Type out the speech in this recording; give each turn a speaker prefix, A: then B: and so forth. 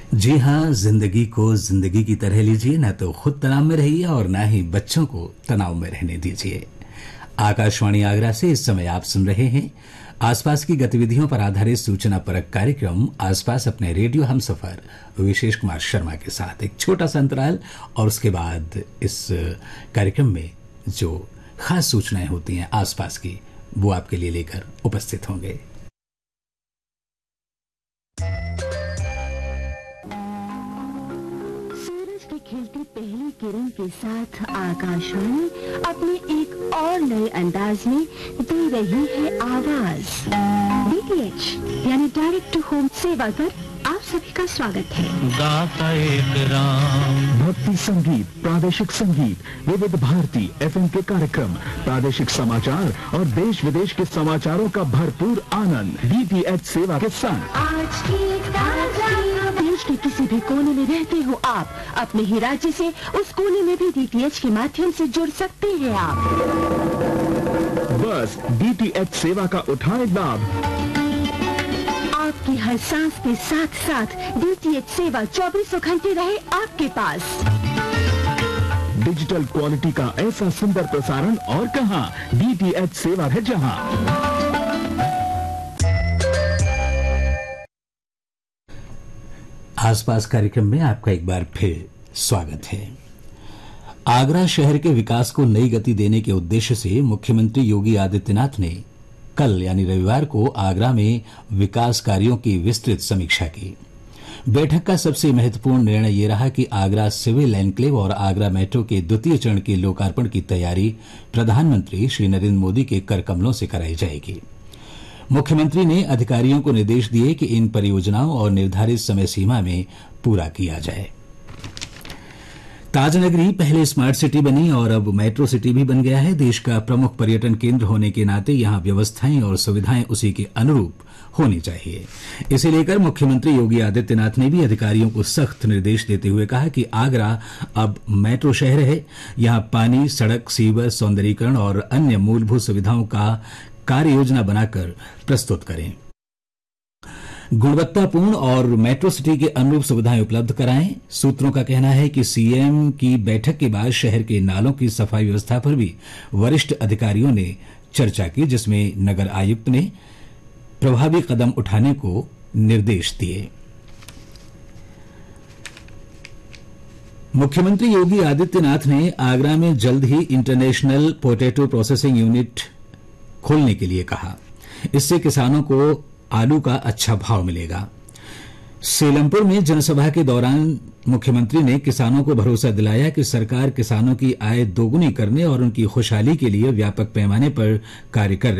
A: जी हाँ, जिंदगी को जिंदगी की तरह लीजिए, ना तो खुद तनाव में रहिए और ना ही बच्चों को तनाव में रहने दीजिए। आकाशवाणी आगरा से इस समय आप सुन रहे हैं आसपास की गतिविधियों पर आधारित सूचना परक कार्यक्रम आसपास अपने रेडियो हमसफर विशेष कुमार शर्मा के साथ। एक छोटा सा अंतराल और उसके बाद इस कार्यक्रम में जो खास सूचनाएं होती हैं आसपास की, वो आपके लिए लेकर उपस्थित होंगे।
B: खिलती पहली किरण के साथ आकाशवाणी अपने एक और नए अंदाज में दे रही है आवाज। डीटीएच यानी डायरेक्ट टू होम सेवा पर आप सभी का स्वागत है।
C: गाता एक राम
D: भक्ति संगीत, प्रादेशिक संगीत, विविध भारती एफएम के कार्यक्रम, प्रादेशिक समाचार और देश विदेश के समाचारों का भरपूर आनंद डीटीएच सेवा के संग।
B: आज की देश के किसी भी कोने में रहते हो आप, अपने ही राज्य से उस कोने में भी डीटीएच के माध्यम से जुड़ सकते हैं आप।
D: बस डीटीएच सेवा का उठाए लाभ।
B: आपकी हर सांस के साथ साथ डीटीएच सेवा 24 घंटे रहे आपके पास।
D: डिजिटल क्वालिटी का ऐसा सुंदर प्रसारण और कहां, डीटीएच सेवा है जहां।
A: आसपास कार्यक्रम में आपका एक बार फिर स्वागत है। आगरा शहर के विकास को नई गति देने के उद्देश्य से मुख्यमंत्री योगी आदित्यनाथ ने कल यानी रविवार को आगरा में विकास कार्यों की विस्तृत समीक्षा की। बैठक का सबसे महत्वपूर्ण निर्णय ये रहा कि आगरा सिविल एन्क्लेव और आगरा मेट्रो के द्वितीय चरण के लोकार्पण की तैयारी प्रधानमंत्री श्री नरेंद्र मोदी के कर कमलों से कराई जाएगी। मुख्यमंत्री ने अधिकारियों को निर्देश दिए कि इन परियोजनाओं और निर्धारित समय सीमा में पूरा किया जाए। ताजनगरी पहले स्मार्ट सिटी बनी और अब मेट्रो सिटी भी बन गया है। देश का प्रमुख पर्यटन केंद्र होने के नाते यहां व्यवस्थाएं और सुविधाएं उसी के अनुरूप होनी चाहिए। इसे लेकर मुख्यमंत्री योगी आदित्यनाथ ने भी अधिकारियों को सख्त निर्देश देते हुए कहा कि आगरा अब मेट्रो शहर है। यहां पानी, सड़क, सीवर, सौंदर्यीकरण और अन्य मूलभूत सुविधाओं का कार्य योजना बनाकर प्रस्तुत करें। गुणवत्तापूर्ण और मेट्रो सिटी के अनुरूप सुविधाएं उपलब्ध कराएं। सूत्रों का कहना है कि सीएम की बैठक के बाद शहर के नालों की सफाई व्यवस्था पर भी वरिष्ठ अधिकारियों ने चर्चा की, जिसमें नगर आयुक्त ने प्रभावी कदम उठाने को निर्देश दिए। मुख्यमंत्री योगी आदित्यनाथ ने आगरा में जल्द ही इंटरनेशनल पोटैटो प्रोसेसिंग यूनिट खोलने के लिए कहा। इससे किसानों को आलू का अच्छा भाव मिलेगा। सेलमपुर में जनसभा के दौरान मुख्यमंत्री ने किसानों को भरोसा दिलाया कि सरकार किसानों की आय दोगुनी करने और उनकी खुशहाली के लिए व्यापक पैमाने पर कार्य कर